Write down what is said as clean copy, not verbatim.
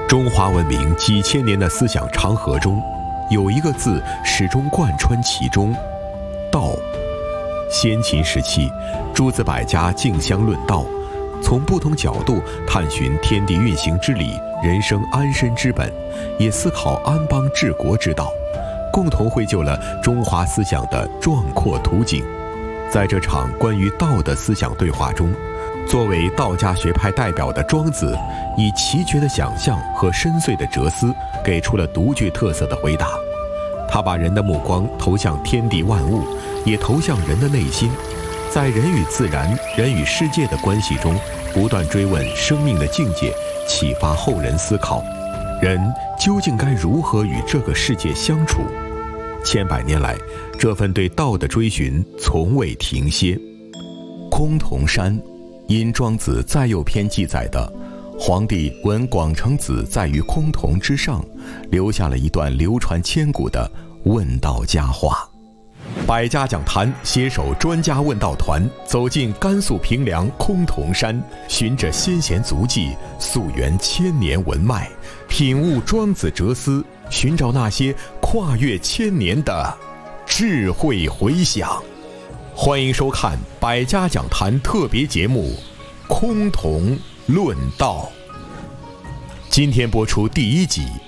中华文明几千年的思想长河中，有一个字始终贯穿其中，道。先秦时期，诸子百家竞相论道，从不同角度探寻天地运行之理、人生安身之本，也思考安邦治国之道，共同绘就了中华思想的壮阔图景。在这场关于道的思想对话中，作为道家学派代表的庄子，以奇绝的想象和深邃的哲思，给出了独具特色的回答。他把人的目光投向天地万物，也投向人的内心，在人与自然、人与世界的关系中，不断追问生命的境界，启发后人思考，人究竟该如何与这个世界相处？千百年来，这份对道的追寻从未停歇。崆峒山，因庄子在右篇记载的皇帝闻广成子在于崆峒之上，留下了一段流传千古的问道佳话。百家讲坛携手专家问道团，走进甘肃平凉崆峒山，循着先贤足迹，溯源千年文脉，品悟庄子哲思，寻找那些跨越千年的智慧回响。欢迎收看百家讲坛特别节目《崆峒论道》。今天播出第1集，